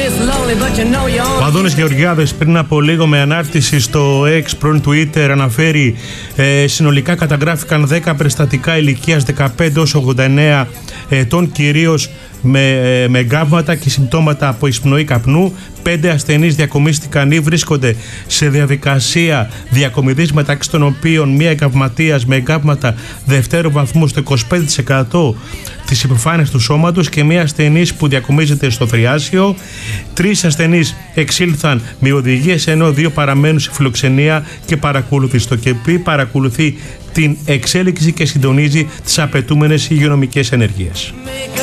Ο Αδώνης Γεωργιάδης πριν από λίγο με ανάρτηση στο X πρώην Twitter αναφέρει συνολικά καταγράφηκαν 10 περιστατικά ηλικίας 15 έως 89 ετών, κυρίως με εγκάβματα και συμπτώματα από εισπνοή καπνού. 5 ασθενείς διακομίστηκαν ή βρίσκονται σε διαδικασία διακομιδής, μεταξύ των οποίων μία εγκαυματίας με εγκάβματα δευτέρου βαθμού στο 25% της επιφάνειας του σώματος και μία ασθενής που διακομίζεται στο θριάσιο. 3 ασθενείς εξήλθαν με οδηγίες, ενώ 2 παραμένουν σε φιλοξενία και παρακολουθεί. Στο ΚΕΠΗ παρακολουθεί την εξέλιξη και συντονίζει τις απαιτούμενες υγειονομικές ενεργείες.